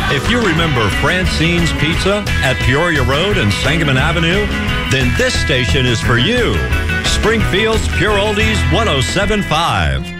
If you remember Francine's Pizza at Peoria Road and Sangamon Avenue, then this station is for you. Springfield's Pure Oldies 107.5.